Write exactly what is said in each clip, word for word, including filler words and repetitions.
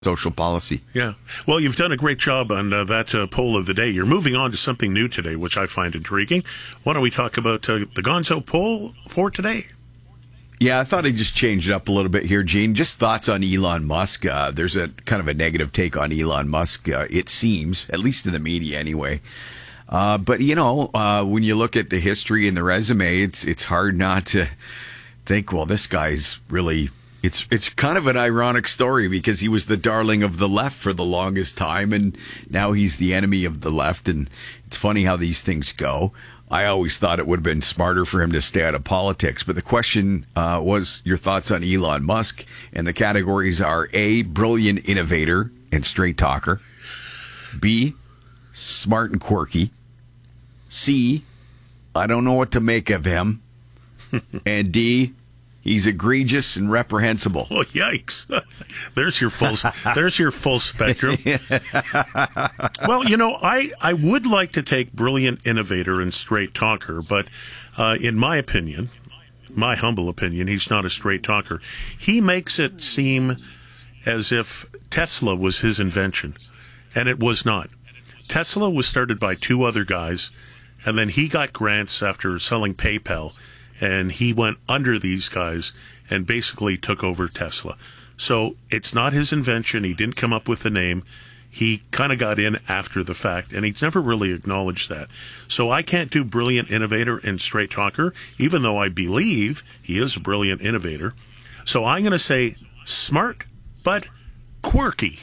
social policy. Yeah. Well, you've done a great job on uh, that uh, poll of the day. You're moving on to something new today, which I find intriguing. Why don't we talk about uh, the Gonzo poll for today? Yeah, I thought I'd just change it up a little bit here, Gene. Just thoughts on Elon Musk. Uh, there's a kind of a negative take on Elon Musk, uh, it seems, at least in the media anyway. Uh, but, you know, uh, when you look at the history and the resume, it's it's hard not to think, well, this guy's really... It's it's kind of an ironic story because he was the darling of the left for the longest time, and now he's the enemy of the left. And it's funny how these things go. I always thought it would have been smarter for him to stay out of politics. But the question uh, was your thoughts on Elon Musk. And the categories are A, brilliant innovator and straight talker. B, smart and quirky. C, I don't know what to make of him. And D, he's egregious and reprehensible. Oh, yikes. There's your full there's your full spectrum. Well, you know, I, I would like to take brilliant innovator and straight talker, but uh, in my opinion, my humble opinion, he's not a straight talker. He makes it seem as if Tesla was his invention, and it was not. Tesla was started by two other guys, and then he got grants after selling PayPal, and he went under these guys and basically took over Tesla. So it's not his invention. He didn't come up with the name. He kind of got in after the fact, and he's never really acknowledged that. So I can't do brilliant innovator and straight talker, even though I believe he is a brilliant innovator. So I'm going to say smart, but quirky.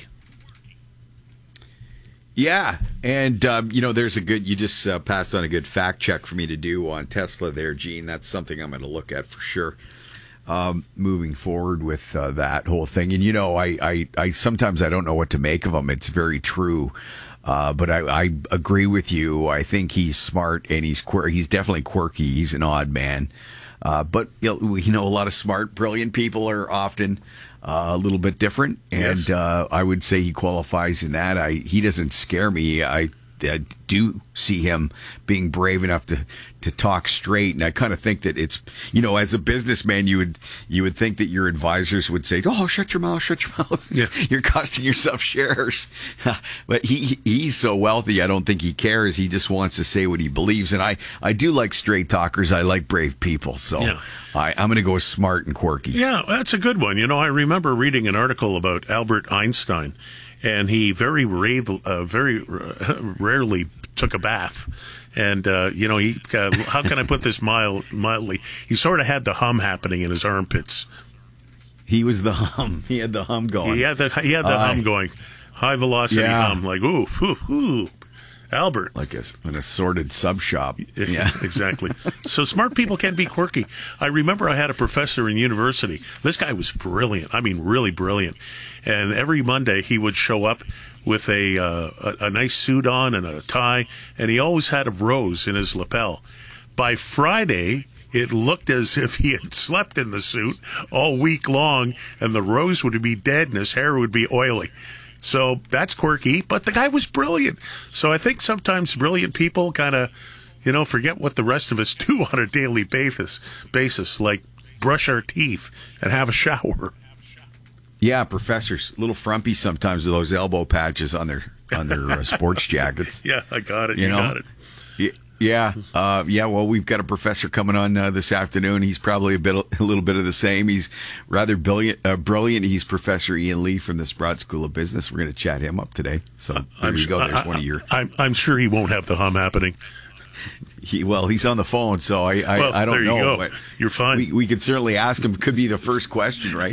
Yeah, and, um, you know, there's a good, you just uh, passed on a good fact check for me to do on Tesla there, Gene. That's something I'm going to look at for sure, um, moving forward with uh, that whole thing. And, you know, I, I, I sometimes I don't know what to make of him. It's very true. Uh, but I, I agree with you. I think he's smart and he's quir- he's definitely quirky. He's an odd man. Uh, but, you know, you know, a lot of smart, brilliant people are often uh, a little bit different. And Yes. uh, I would say he qualifies in that. I He doesn't scare me. I, I do see him being brave enough to, to talk straight. And I kind of think that it's, you know, as a businessman, you would you would think that your advisors would say, oh, shut your mouth, shut your mouth. Yeah. You're costing yourself shares. But he he's so wealthy, I don't think he cares. He just wants to say what he believes. And I, I do like straight talkers. I like brave people. So Yeah. I, I'm going to go smart and quirky. Yeah, that's a good one. You know, I remember reading an article about Albert Einstein, and he very ra- uh, very uh, rarely took a bath. And, uh, you know, he uh, how can I put this mild, mildly? He sort of had the hum happening in his armpits. He was the hum. He had the hum going. He had the, he had the Uh, hum going. High velocity yeah. hum. Like, ooh, ooh, ooh. Albert. Like a, an assorted sub shop. Yeah, exactly. So smart people can be quirky. I remember I had a professor in university. This guy was brilliant. I mean, really brilliant. And every Monday he would show up with a, uh, a a nice suit on and a tie, and he always had a rose in his lapel. By Friday, it looked as if he had slept in the suit all week long, and the rose would be dead and his hair would be oily. So that's quirky, but the guy was brilliant. So I think sometimes brilliant people kind of, you know, forget what the rest of us do on a daily basis, basis, like brush our teeth and have a shower. Yeah, professors, a little frumpy sometimes with those elbow patches on their on their uh, sports jackets. Yeah, I got it. You You, know? got it. Y- Yeah, uh, yeah. Well, we've got a professor coming on uh, this afternoon. He's probably a bit, a little bit of the same. He's rather brilliant. Uh, brilliant. He's Professor Ian Lee from the Sprott School of Business. We're going to chat him up today. So there I'm you su- go. There's I, one of your. I'm, I'm sure he won't have the hum happening. He, well, he's on the phone, so I, I, Well, I don't there you know. go. But You're fine. We, we could certainly ask him. Could be the first question, right?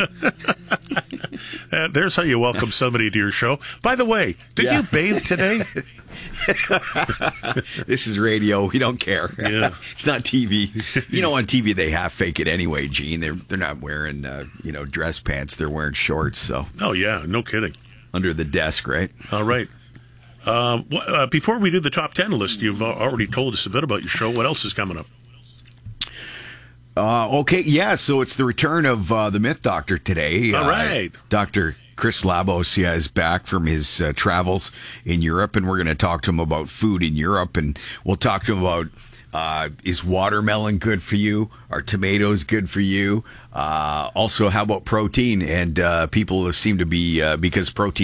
Uh, there's how you welcome somebody to your show. By the way, did Yeah. you bathe today? This is radio. We don't care. Yeah. It's not T V. You know, on T V they half fake it anyway, Gene. They're they're not wearing uh, you know dress pants. They're wearing shorts. So Oh, yeah, no kidding. under the desk, right? All right. Um, wh- uh, before we do the top ten list, you've uh, already told us a bit about your show. What else is coming up? Uh, okay, yeah. So it's the return of uh, the Myth Doctor today. All Uh, right. Doctor Chris Labos, yeah, is back from his uh, travels in Europe, and we're going to talk to him about food in Europe, and we'll talk to him about Uh, is watermelon good for you? Are tomatoes good for you? Uh, also, how about protein? And uh, people seem to be, uh, because protein